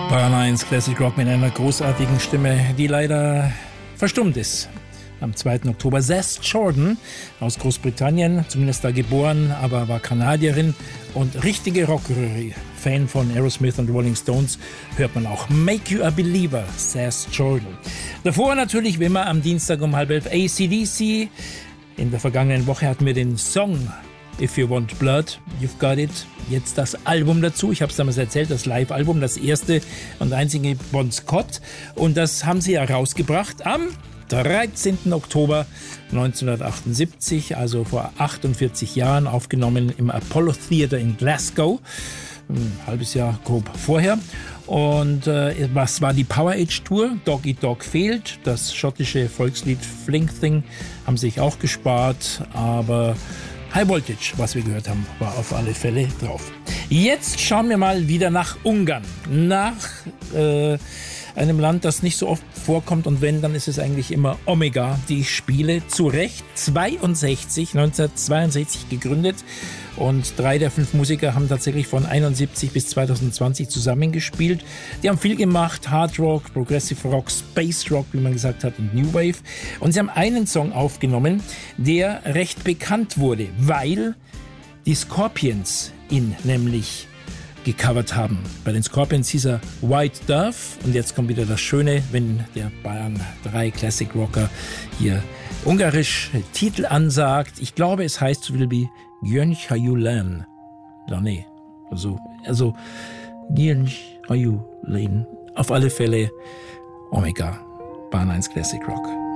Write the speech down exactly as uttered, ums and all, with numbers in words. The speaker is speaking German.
Bayern eins Classic Rock mit einer großartigen Stimme, die leider verstummt ist. Am zweiten Oktober. Seth Jordan aus Großbritannien, zumindest da geboren, aber war Kanadierin und richtige Rockröhre. Fan von Aerosmith und Rolling Stones, hört man auch. Make You a Believer, Seth Jordan. Davor natürlich, wie immer, am Dienstag um halb elf A C D C. In der vergangenen Woche hatten wir den Song If You Want Blood, You've Got It. Jetzt das Album dazu. Ich habe es damals erzählt, das Live-Album, das erste und einzige Bon Scott. Und das haben sie ja rausgebracht am dreizehnten Oktober neunzehnhundertachtundsiebzig, also vor achtundvierzig Jahren, aufgenommen im Apollo Theater in Glasgow. Ein halbes Jahr grob vorher. Und äh, was war die Power Age Tour? Dog Eat Dog fehlt. Das schottische Volkslied Fling Thing haben sich auch gespart, aber High Voltage, was wir gehört haben, war auf alle Fälle drauf. Jetzt schauen wir mal wieder nach Ungarn. Nach äh, einem Land, das nicht so oft vorkommt, und wenn, dann ist es eigentlich immer Omega. Die Spiele zu Recht zweiundsechzig, neunzehnhundertzweiundsechzig gegründet, und drei der fünf Musiker haben tatsächlich von einundsiebzig bis zweitausendzwanzig zusammengespielt. Die haben viel gemacht, Hard Rock, Progressive Rock, Space Rock, wie man gesagt hat, und New Wave. Und sie haben einen Song aufgenommen, der recht bekannt wurde, weil die Scorpions ihn nämlich gecovert haben. Bei den Scorpions hieß er White Dove, und jetzt kommt wieder das Schöne, wenn der Bayern drei Classic Rocker hier ungarisch Titel ansagt. Ich glaube, es heißt will be Gyöngy Hajulen. Ja, nee. Also, also Gyöngy Hajulen. Auf alle Fälle Omega. Bayern eins Classic Rock.